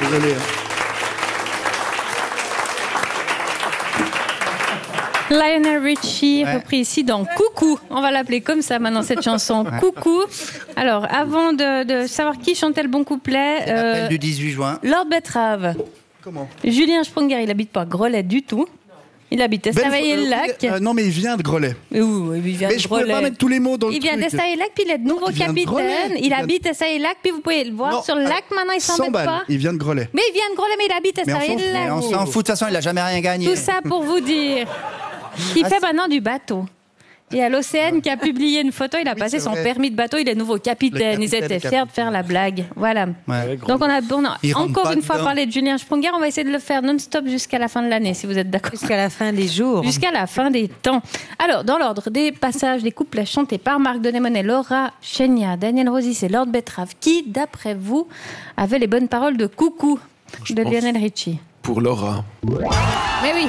Désolé. Lionel Richie, repris ici dans Coucou. On va l'appeler comme ça maintenant, cette chanson. Coucou. Alors, avant de savoir qui chantait le bon couplet... L'appel du 18 juin. Lord Betrave. Comment ? Julien Sprunger, il habite pas Grolet du tout. Il habite Estavayer-le-Lac. Non, mais il vient de Grolet. Oui, il vient de Grolet. Mais je pouvais pas mettre tous les mots dans le truc. Il vient d'Estavayer-le-Lac, puis il est de nouveau capitaine. Il habite Estavayer-le-Lac, puis vous pouvez le voir sur le lac. Maintenant, il s'embête pas. Il vient de Grolet. Mais il vient de Grolet, mais il habite Estavayer-le-Lac. On s'en fout, de toute façon, il a jamais rien gagné. Tout ça pour vous dire. Il fait maintenant du bateau. Il y a l'Océane qui a publié une photo. Il a passé son permis de bateau. Il est nouveau capitaine. Ils étaient fiers de faire la blague. Voilà. Ouais. Donc on a encore une fois parlé de Julien Sprunger. On va essayer de le faire non-stop jusqu'à la fin de l'année, si vous êtes d'accord. Jusqu'à la fin des jours. Jusqu'à la fin des temps. Alors, dans l'ordre des passages, des couplets chantés par Marc Denémonet, Laura Chénia, Daniel Rosis et Lord Betrave, qui, d'après vous, avait les bonnes paroles de Coucou de Lionel Richie? Pour Laura. Mais oui.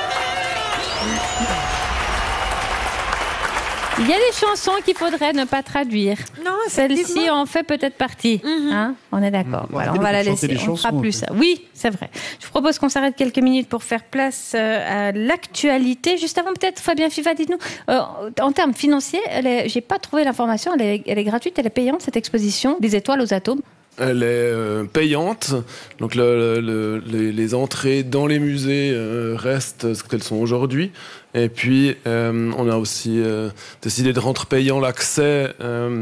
Il y a des chansons qu'il faudrait ne pas traduire. Non, celle-ci en fait peut-être partie. Hein, on est d'accord. Voilà, on va la laisser. On ne fera plus ça. Oui, c'est vrai. Je vous propose qu'on s'arrête quelques minutes pour faire place à l'actualité. Juste avant, peut-être, Fabien Fiva, dites-nous, en termes financiers, j'ai pas trouvé l'information. Elle est gratuite, elle est payante, cette exposition des étoiles aux atomes. Elle est payante, donc les entrées dans les musées restent ce qu'elles sont aujourd'hui. Et puis, on a aussi décidé de rendre payant l'accès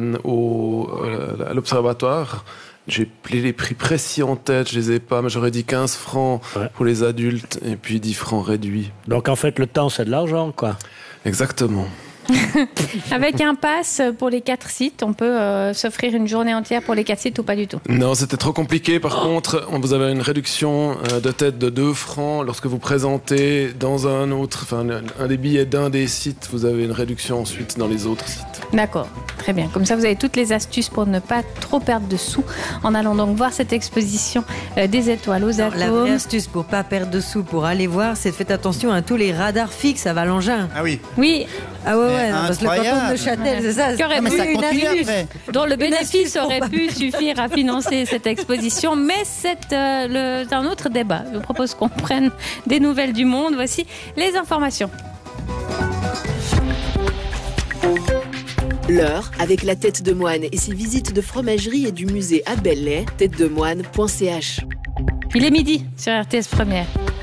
à l'observatoire. J'ai les prix précis en tête, je les ai pas, mais j'aurais dit 15 francs pour les adultes et puis 10 francs réduits. Donc en fait, le temps, c'est de l'argent, quoi. Exactement. Avec un pass pour les 4 sites, on peut s'offrir une journée entière pour les 4 sites ou pas du tout? Non, c'était trop compliqué. Par contre, vous avez une réduction de tête de 2 francs. Lorsque vous présentez dans un des billets d'un des sites, vous avez une réduction ensuite dans les autres sites. D'accord, très bien. Comme ça, vous avez toutes les astuces pour ne pas trop perdre de sous en allant donc voir cette exposition des étoiles aux atomes. La vraie astuce pour pas perdre de sous pour aller voir, c'est de faire attention à tous les radars fixes à Valangin. Ah oui. Oui. Ah ouais, non, parce que le canton de Châtel, c'est ça. Dont le bénéfice aurait pu suffire à financer cette exposition, mais c'est un autre débat. Je vous propose qu'on prenne des nouvelles du monde. Voici les informations. L'heure avec la tête de moine et ses visites de fromagerie et du musée à Belley, têtedemoine.ch. Il est midi sur RTS Première.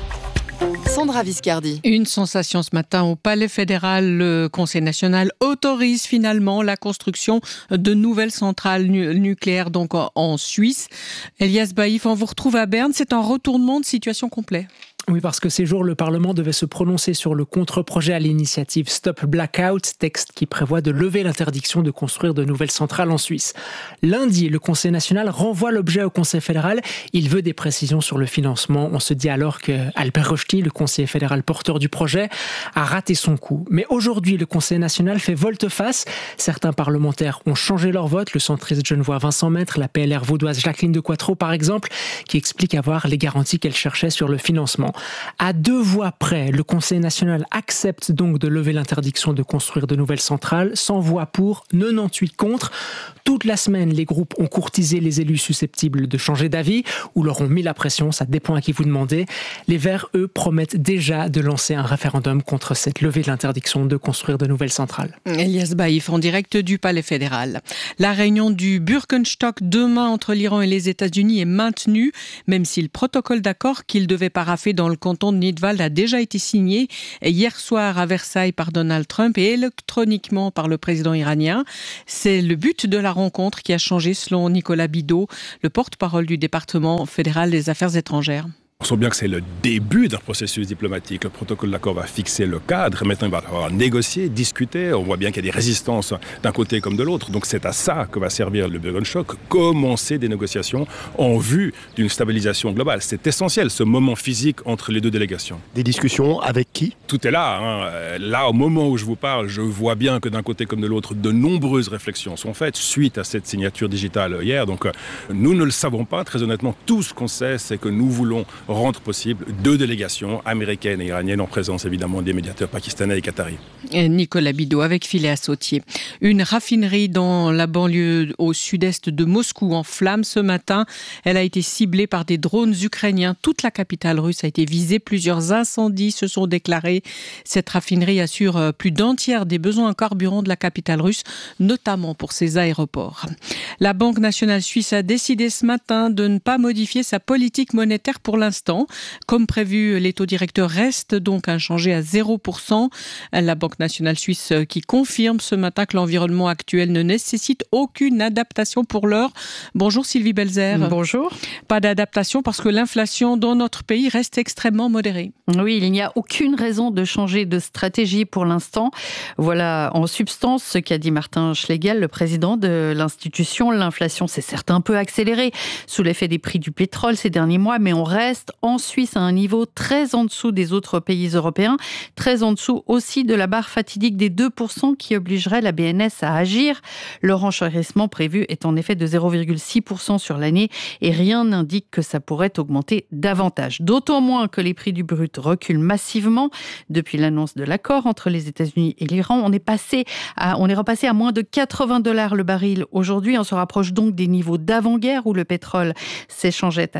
Sandra Viscardi. Une sensation ce matin au Palais fédéral. Le Conseil national autorise finalement la construction de nouvelles centrales nucléaires donc en Suisse. Elias Baïf, on vous retrouve à Berne. C'est un retournement de situation complet. Oui, parce que ces jours, le Parlement devait se prononcer sur le contre-projet à l'initiative Stop Blackout, texte qui prévoit de lever l'interdiction de construire de nouvelles centrales en Suisse. Lundi, le Conseil national renvoie l'objet au Conseil fédéral. Il veut des précisions sur le financement. On se dit alors que Albert Rochety, le conseiller fédéral porteur du projet, a raté son coup. Mais aujourd'hui, le Conseil national fait volte-face. Certains parlementaires ont changé leur vote. Le centriste genevois Vincent Maître, la PLR vaudoise Jacqueline de Quattro, par exemple, qui explique avoir les garanties qu'elle cherchait sur le financement. À 2 voix près, le Conseil national accepte donc de lever l'interdiction de construire de nouvelles centrales, 100 voix pour, 98 contre. Toute la semaine, les groupes ont courtisé les élus susceptibles de changer d'avis ou leur ont mis la pression, ça dépend à qui vous demandez. Les Verts, eux, promettent déjà de lancer un référendum contre cette levée de l'interdiction de construire de nouvelles centrales. Elias Baïf en direct du Palais fédéral. La réunion du Birkenstock demain entre l'Iran et les États-Unis est maintenue, même si le protocole d'accord qu'il devait paraffer dans le canton de Nidwald a déjà été signé hier soir à Versailles par Donald Trump et électroniquement par le président iranien. C'est le but de la rencontre qui a changé selon Nicolas Bidault, le porte-parole du département fédéral des affaires étrangères. On sent bien que c'est le début d'un processus diplomatique. Le protocole d'accord va fixer le cadre. Maintenant, il va falloir négocier, discuter. On voit bien qu'il y a des résistances d'un côté comme de l'autre. Donc, c'est à ça que va servir le Birkenstock. Commencer des négociations en vue d'une stabilisation globale. C'est essentiel, ce moment physique entre les deux délégations. Des discussions avec qui ? Tout est là. Là, au moment où je vous parle, je vois bien que d'un côté comme de l'autre, de nombreuses réflexions sont faites suite à cette signature digitale hier. Donc, nous ne le savons pas. Très honnêtement, tout ce qu'on sait, c'est que nous voulons rendre possible 2 délégations américaines et iraniennes en présence évidemment des médiateurs pakistanais et qataris. Et Nicolas Bidot avec Philéa Sautier. Une raffinerie dans la banlieue au sud-est de Moscou en flammes ce matin. Elle a été ciblée par des drones ukrainiens. Toute la capitale russe a été visée. Plusieurs incendies se sont déclarés. Cette raffinerie assure plus d'un tiers des besoins en carburant de la capitale russe, notamment pour ses aéroports. La Banque nationale suisse a décidé ce matin de ne pas modifier sa politique monétaire pour l'instant. Comme prévu, les taux directeurs restent donc inchangés à 0%. La Banque nationale suisse qui confirme ce matin que l'environnement actuel ne nécessite aucune adaptation pour l'heure. Bonjour Sylvie Belzer. Bonjour. Pas d'adaptation parce que l'inflation dans notre pays reste extrêmement modérée. Oui, il n'y a aucune raison de changer de stratégie pour l'instant. Voilà en substance ce qu'a dit Martin Schlegel, le président de l'institution. L'inflation s'est certes un peu accélérée sous l'effet des prix du pétrole ces derniers mois, mais on reste en Suisse à un niveau très en dessous des autres pays européens, très en dessous aussi de la barre fatidique des 2% qui obligerait la BNS à agir. Le renchérissement prévu est en effet de 0,6% sur l'année et rien n'indique que ça pourrait augmenter davantage. D'autant moins que les prix du brut reculent massivement depuis l'annonce de l'accord entre les États-Unis et l'Iran. On est repassé à moins de $80 le baril aujourd'hui. On se rapproche donc des niveaux d'avant-guerre où le pétrole s'échangeait à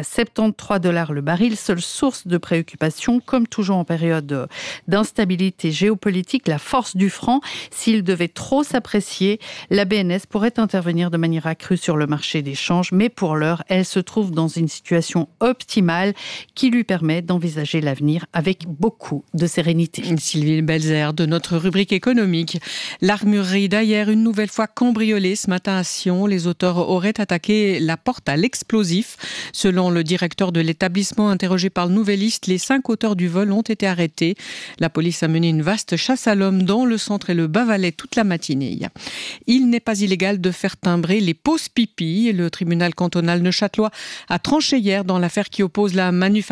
$73 le baril. Seule source de préoccupation, comme toujours en période d'instabilité géopolitique, la force du franc. S'il devait trop s'apprécier, la BNS pourrait intervenir de manière accrue sur le marché des changes, mais pour l'heure, elle se trouve dans une situation optimale qui lui permet d'envisager l'avenir avec beaucoup de sérénité. Sylvie Belzer de notre rubrique économique. L'armurerie d'Ayer, une nouvelle fois cambriolée ce matin à Sion. Les auteurs auraient attaqué la porte à l'explosif. Selon le directeur de l'établissement interrogé par le Nouvelliste, les 5 auteurs du vol ont été arrêtés. La police a mené une vaste chasse à l'homme dans le centre et le Bas-Valais toute la matinée. Il n'est pas illégal de faire timbrer les pauses pipi. Le tribunal cantonal neuchâtelois a tranché hier dans l'affaire qui oppose la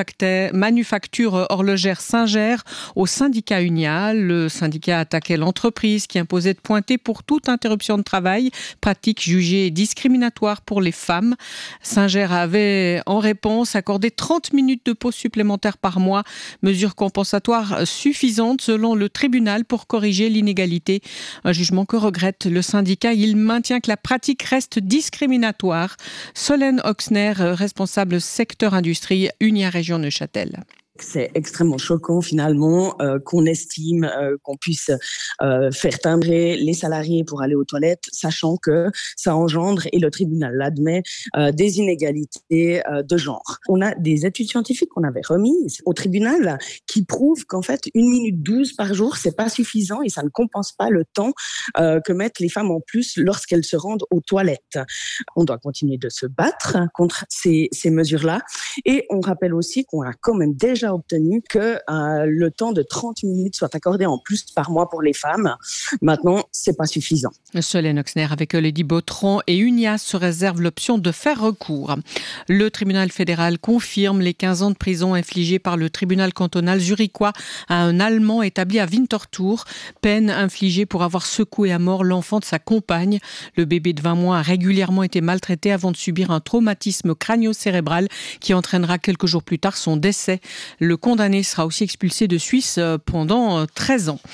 manufacture horlogère Singer au syndicat Unia. Le syndicat attaquait l'entreprise qui imposait de pointer pour toute interruption de travail, pratique jugée discriminatoire pour les femmes. Singer avait en réponse accordé 30 minutes de pause supplémentaire par mois, mesure compensatoire suffisante selon le tribunal pour corriger l'inégalité. Un jugement que regrette le syndicat. Il maintient que la pratique reste discriminatoire. Solène Oxner, responsable secteur industrie, Unia Région Neuchâtel. C'est extrêmement choquant finalement qu'on estime qu'on puisse faire timbrer les salariés pour aller aux toilettes, sachant que ça engendre, et le tribunal l'admet, des inégalités de genre. On a des études scientifiques qu'on avait remises au tribunal qui prouvent qu'en fait 1 minute 12 par jour, c'est pas suffisant et ça ne compense pas le temps que mettent les femmes en plus lorsqu'elles se rendent aux toilettes. On doit continuer de se battre contre ces mesures-là, et on rappelle aussi qu'on a quand même déjà obtenu que le temps de 30 minutes soit accordé en plus par mois pour les femmes. Maintenant, c'est pas suffisant. Solène Oxner avec Lady Bautron et Unia se réserve l'option de faire recours. Le tribunal fédéral confirme les 15 ans de prison infligés par le tribunal cantonal zurichois à un Allemand établi à Winterthur. Peine infligée pour avoir secoué à mort l'enfant de sa compagne. Le bébé de 20 mois a régulièrement été maltraité avant de subir un traumatisme crânio-cérébral qui entraînera quelques jours plus tard son décès. Le condamné sera aussi expulsé de Suisse pendant 13 ans.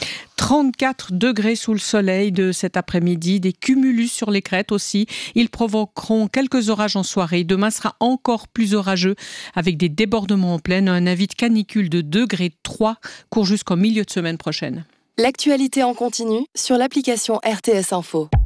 34 degrés sous le soleil de cet après-midi, des cumulus sur les crêtes aussi. Ils provoqueront quelques orages en soirée. Demain sera encore plus orageux avec des débordements en plaine. Un avis de canicule de degré 3 court jusqu'en milieu de semaine prochaine. L'actualité en continu sur l'application RTS Info.